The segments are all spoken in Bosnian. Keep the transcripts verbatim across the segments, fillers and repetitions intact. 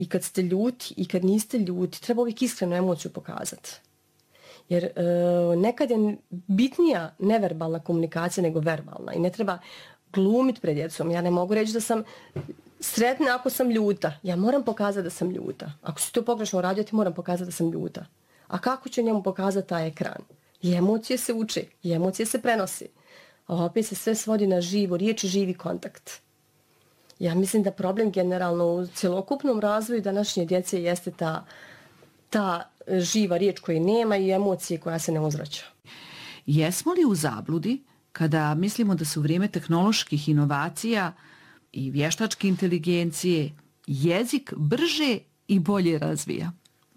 i kad ste ljuti i kad niste ljuti, treba uvijek iskrenu emociju pokazati. Jer e, nekad je bitnija neverbalna komunikacija nego verbalna i ne treba glumiti pred djecom. Ja ne mogu reći da sam sretna ako sam ljuta. Ja moram pokazati da sam ljuta. Ako si to pogrešno uradio, ti moram pokazati da sam ljuta. A kako će njemu pokazati taj ekran? I emocije se uče, i emocije se prenosi. A opet se sve svodi na živo, riječ i živi kontakt. Ja mislim da problem generalno u cjelokupnom razvoju današnje djece jeste ta, ta živa riječ koje nema i emocije koja se ne uzvraća. Jesmo li u zabludi kada mislimo da se u vrijeme tehnoloških inovacija i vještačke inteligencije jezik brže i bolje razvija?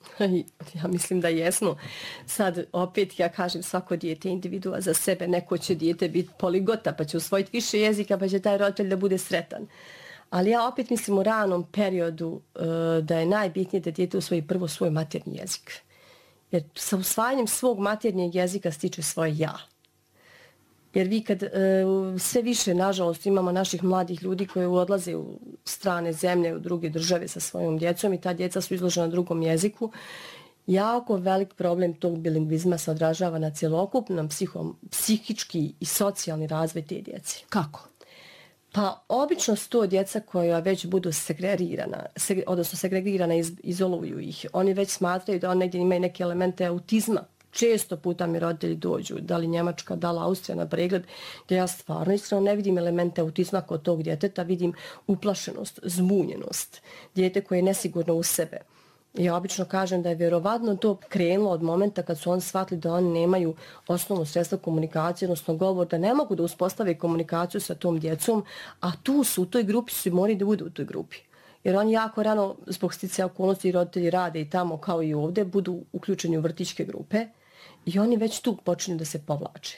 Ja mislim da jesmo. Sad opet ja kažem svako dijete individua za sebe, neko će dijete biti poligota pa će usvojiti više jezika pa će taj roditelj da bude sretan. Ali ja opet mislim u ranom periodu uh, da je najbitnije da dijete usvoji prvo svoj maternji jezik. Jer sa usvajanjem svog maternjeg jezika stiče svoje ja. Jer vi kad uh, sve više, nažalost, imamo naših mladih ljudi koji odlaze u strane zemlje, u druge države sa svojom djecom i ta djeca su izložena drugom jeziku, jako velik problem tog bilingvizma se odražava na cjelokupnom psihom, psihički i socijalni razvoj te djece. Kako? Pa obično su to djeca koja već budu segregirana, seg, odnosno segregirana iz, izoluju ih. Oni već smatraju da oni negdje imaju neke elemente autizma. Često puta mi roditelji dođu, da li Njemačka, da li Austrija na pregled, gdje ja stvarno iskreno ne vidim elemente autizma kod tog djeteta, vidim uplašenost, zbunjenost, dijete koje je nesigurno u sebe. Ja obično kažem da je vjerovatno to krenulo od momenta kad su oni shvatili da oni nemaju osnovno sredstvo komunikacije, odnosno govor, da ne mogu da uspostave komunikaciju sa tom djecom, a tu su u toj grupi su i morali da budu u toj grupi. Jer oni jako rano, zbog sticaja okolnosti i roditelji rade i tamo kao i ovdje, budu uključeni u vrtićke grupe i oni već tu počinju da se povlače.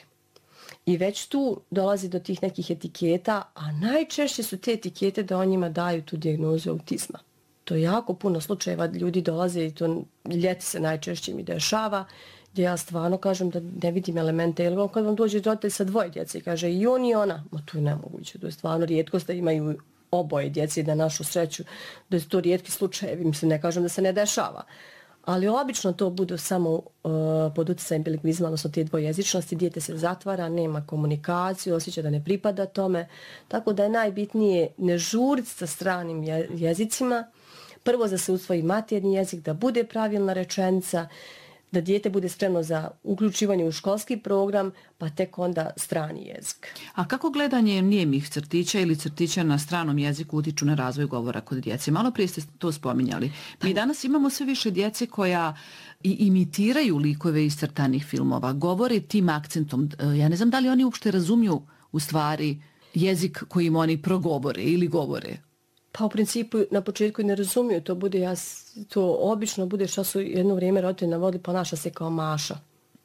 I već tu dolazi do tih nekih etiketa, a najčešće su te etikete da on njima daju tu dijagnozu autizma. To je jako puno slučajeva, ljudi dolaze i to ljeti se najčešće mi dešava, gdje ja stvarno kažem da ne vidim elemente. Ili kad vam dođe roditelj sa dvoje djece i kaže i on i ona, ma to je nemoguće, to je stvarno rijetkost da imaju oboje djece i da našu sreću, da je to rijetki slučajevi, mislim, ne kažem da se ne dešava. Ali obično to budu samo uh, pod utjecajem bilingvizma, odnosno te dvojezičnosti, dijete se zatvara, nema komunikaciju, osjeća da ne pripada tome, tako da je najbitnije ne žuriti sa stranim je, jezicima, prvo da se usvoji maternji jezik, da bude pravilna rečenica, da dijete bude spremno za uključivanje u školski program, pa tek onda strani jezik. A kako gledanje nijemih crtića ili crtića na stranom jeziku utiču na razvoj govora kod djece? Malo prije ste to spominjali. Mi danas imamo sve više djece koja i imitiraju likove iz crtanih filmova, govore tim akcentom. Ja ne znam da li oni uopšte razumiju u stvari jezik kojim oni progovore ili govore. Pa u principu na početku ne razumiju, to bude ja, to obično bude što su jedno vrijeme roditelji navodili, ponaša se kao Maša.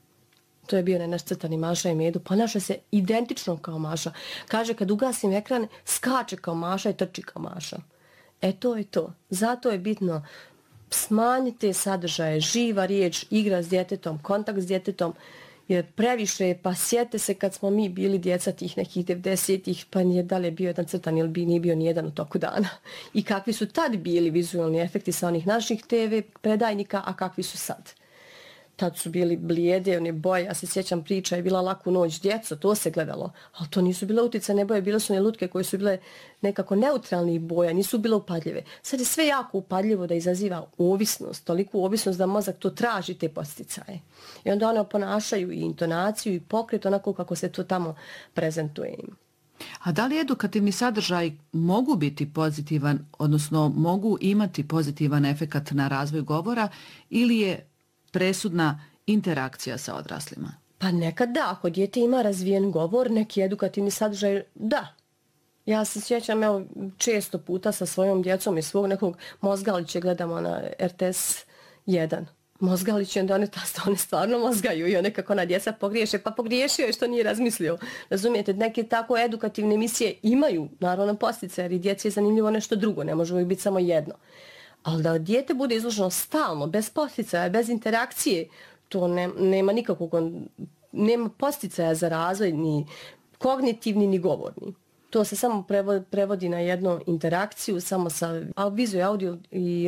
To je bio ne naš crtani Maša i Medu, ponaša se identično kao Maša. Kaže kad ugasim ekran, skače kao Maša i trči kao Maša. E to je to. Zato je bitno smanjiti sadržaje, živa riječ, igra s djetetom, kontakt s djetetom, jer previše je, pa sjete se kad smo mi bili djeca tih nekih devedesetih, pa nije da li je bio jedan crtan ili bi nije bio nijedan u toku dana. I kakvi su tad bili vizualni efekti sa onih naših te ve predajnika, a kakvi su sad. Tad su bili blijede, one boje, ja se sjećam priča, je bila Laku noć djeco, to se gledalo, ali to nisu bile uticane boje, bile su one lutke koje su bile nekako neutralnih boja, nisu bile upadljive. Sad je sve jako upadljivo da izaziva ovisnost, toliku ovisnost da mozak to traži te posticaje. I onda one ponašaju i intonaciju i pokret onako kako se to tamo prezentuje im. A da li edukativni sadržaj mogu biti pozitivan, odnosno mogu imati pozitivan efekat na razvoj govora ili je presudna interakcija sa odraslima? Pa nekad da, ako dijete ima razvijen govor, neki edukativni sadržaj, da. Ja se sjećam, evo, često puta sa svojom djecom i svog nekog Mozgalića gledamo na er te es jedan. Mozgalić, onda one, one stvarno mozgaju i one kako na djeca pogriješe, pa pogriješio je što nije razmislio. Razumijete, neke tako edukativne emisije imaju, naravno, postice, jer i djeci je zanimljivo nešto drugo, ne može biti samo jedno. Ali da dijete bude izloženo stalno, bez posticaja, bez interakcije, to ne, nema nikakvog, nema posticaja za razvoj, ni kognitivni, ni govorni. To se samo prevodi na jednu interakciju, samo sa vizualno, audio i